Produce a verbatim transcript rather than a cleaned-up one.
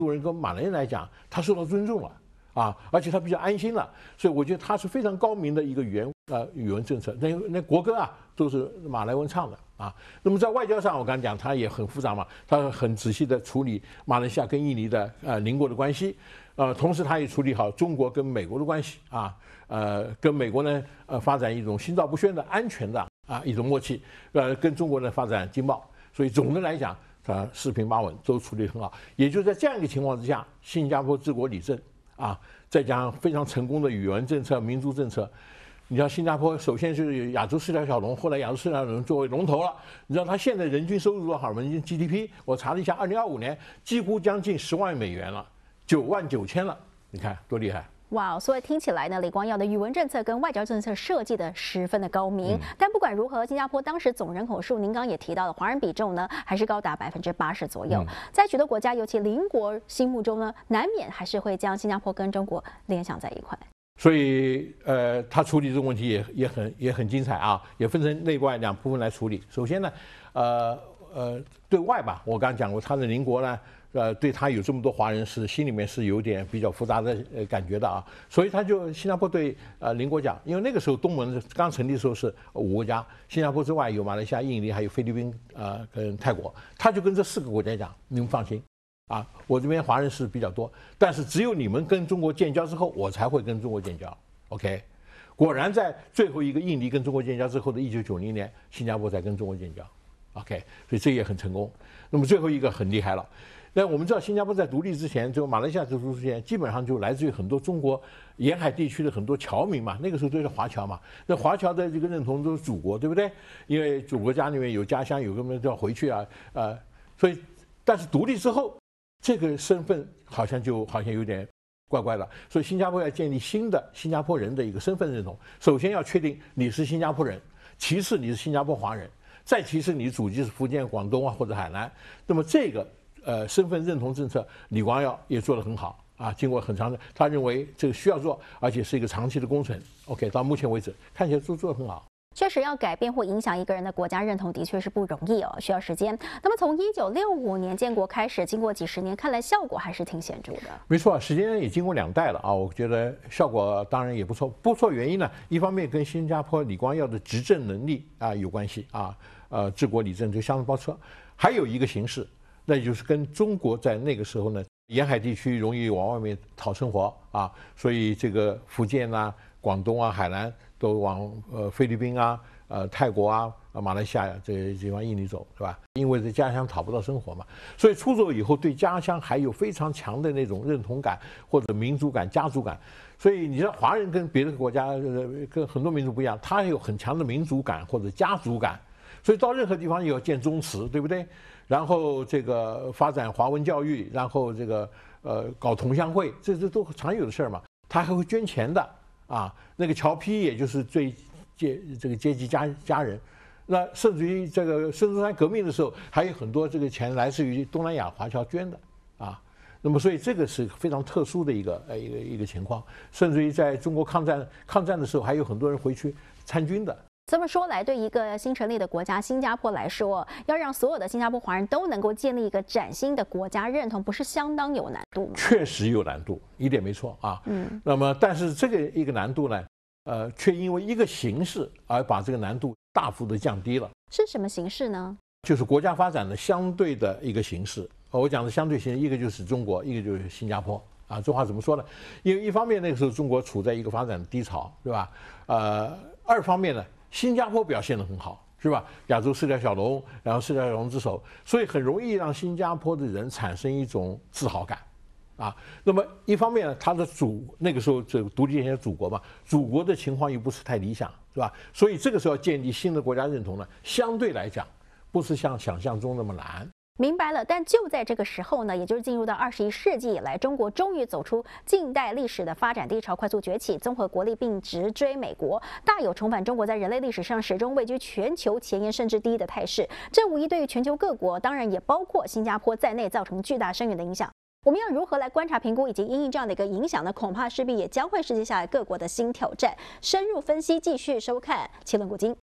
国人跟马来人来讲，他受到尊重了啊，而且他比较安心了，所以我觉得他是非常高明的一个语言呃语文政策。那那国歌啊都是马来文唱的啊。那么在外交上，我刚才讲他也很复杂嘛，他很仔细的处理马来西亚跟印尼的呃邻国的关系，呃，同时他也处理好中国跟美国的关系啊，呃，跟美国呢呃发展一种心照不宣的安全的啊一种默契，呃，跟中国呢发展经贸，所以总的来讲。他四平八稳都处理很好，也就在这样一个情况之下，新加坡治国理政啊，再加上非常成功的语文政策、民族政策，你知道新加坡首先就是亚洲四条小龙，后来亚洲四条小龙作为龙头了。你知道它现在人均收入多少吗？人均 G D P 我查了一下，二零二五年几乎将近十万美元了，九万九千了，你看多厉害！ 哇，所以听起来呢，李光耀的语文政策跟外交政策设计的十分的高明。嗯、但不管如何，新加坡当时总人口数，您刚刚也提到了，华人比重呢还是高达百分之八十左右。嗯、在许多国家，尤其邻国心目中呢，难免还是会将新加坡跟中国联想在一块。 所以，呃，他处理这个问题也也很也很精彩啊，也分成内外两部分来处理。首先呢，呃呃，对外吧，我刚刚讲过，他的邻国呢。呃，对他有这么多华人是心里面是有点比较复杂的呃感觉的啊，所以他就新加坡对呃邻国讲，因为那个时候东盟刚成立的时候是五个国家，新加坡之外有马来西亚、印尼还有菲律宾呃跟泰国，他就跟这四个国家讲，你们放心啊，我这边华人是比较多，但是只有你们跟中国建交之后，我才会跟中国建交 ，OK。果然在最后一个印尼跟中国建交之后的一九九零年，新加坡才跟中国建交 ，OK， 所以这也很成功。那么最后一个很厉害了。那我们知道，新加坡在独立之前，就马来西亚独立之前，基本上就来自于很多中国沿海地区的很多侨民嘛，那个时候都是华侨嘛。那华侨的这个认同都是祖国，对不对？因为祖国家里面有家乡，有个人都要回去啊，呃，所以，但是独立之后，这个身份好像就好像有点怪怪了。所以新加坡要建立新的新加坡人的一个身份认同，首先要确定你是新加坡人，其次你是新加坡华人，再其次你祖籍是福建、广东啊或者海南。那么这个。呃，身份认同政策，李光耀也做得很好啊。经过很长的，他认为这个需要做，而且是一个长期的工程。OK， 到目前为止看起来都做得很好。 确实，要改变或影响一个人的国家认同，的确是不容易哦，需要时间。那么，从一九六五年建国开始，经过几十年，看来效果还是挺显著的。 没错，时间也经过两代了啊，我觉得效果当然也不错。不错原因呢，一方面跟新加坡李光耀的执政能力啊有关系啊，呃，治国理政就相当不错。还有一个形势。那就是跟中国在那个时候呢，沿海地区容易往外面讨生活啊，所以这个福建啊、广东啊、海南都往呃菲律宾啊、呃泰国啊、马来西亚这些地方、印尼走，是吧？因为在家乡讨不到生活嘛，所以出走以后对家乡还有非常强的那种认同感或者民族感、家族感。所以你知道，华人跟别的国家、跟很多民族不一样，他有很强的民族感或者家族感，所以到任何地方也要建宗祠，对不对？然后这个发展华文教育，然后这个呃搞同乡会，这这都常有的事儿嘛。他还会捐钱的啊。那个侨批也就是最阶这个阶级家家人，那甚至于这个孙中山革命的时候，还有很多这个钱来自于东南亚华侨捐的啊。那么所以这个是非常特殊的一个呃一个一个情况，甚至于在中国抗战抗战的时候，还有很多人回去参军的。 这么说来，对一个新成立的国家新加坡来说，要让所有的新加坡华人都能够建立一个崭新的国家认同，不是相当有难度吗？ 确实有难度，一点没错啊。嗯。那么，但是这个一个难度呢，呃，却因为一个形式而把这个难度大幅的降低了。 是什么形式呢？ 就是国家发展的相对的一个形式。我讲的相对形式，一个就是中国，一个就是新加坡。啊，这话怎么说呢？因为一方面那个时候中国处在一个发展的低潮，对吧？呃，二方面呢。新加坡表现得很好，是吧？亚洲四条小龙，然后四条小龙之首，所以很容易让新加坡的人产生一种自豪感，啊。那么一方面呢，他的祖那个时候这个独立建国祖国嘛，祖国的情况又不是太理想，是吧？所以这个时候要建立新的国家认同呢，相对来讲不是像想象中那么难。 明白了，但就在这个时候呢，也就是进入到二十一世纪以来，中国终于走出近代历史的发展低潮，快速崛起，综合国力并直追美国，大有重返中国在人类历史上始终位居全球前沿甚至第一的态势。这无疑对于全球各国，当然也包括新加坡在内，造成巨大深远的影响。我们要如何来观察、评估以及因应这样的一个影响呢？恐怕势必也将会是接下来各国的新挑战。深入分析，继续收看《奇论古今》。